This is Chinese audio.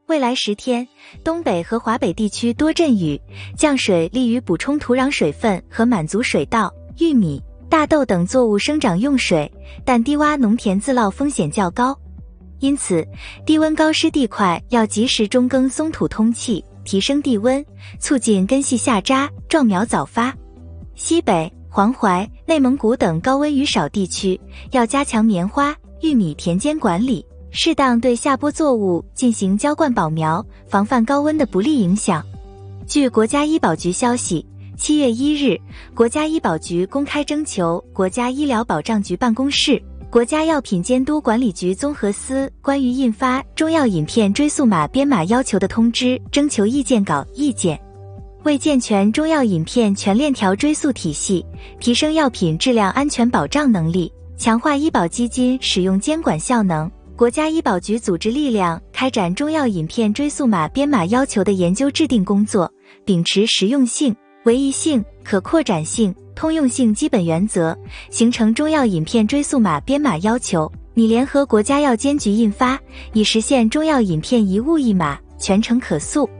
未来10天，东北和华北地区多阵雨，降水利于补充土壤水分和满足水稻、玉米、大豆等作物生长用水，但低洼农田自涝风险较高。因此，低温高湿地块要及时中耕松土通气，提升地温，促进根系下扎，壮苗早发。西北、黄淮、内蒙古等高温雨少地区要加强棉花、玉米田间管理，适当对下播作物进行浇灌保苗，防范高温的不利影响。据国家医保局消息，7月1日，国家医保局公开征求国家医疗保障局办公室、国家药品监督管理局综合司关于印发中药饮片追溯码编码要求的通知征求意见稿意见。为健全中药饮片全链条追溯体系，提升药品质量安全保障能力，强化医保基金使用监管效能，国家医保局组织力量开展中药饮片追溯码编码要求的研究制定工作，秉持实用性、唯一性、可扩展性、通用性基本原则，形成中药饮片追溯码编码要求，拟联合国家药监局印发，以实现中药饮片一物一码，全程可溯。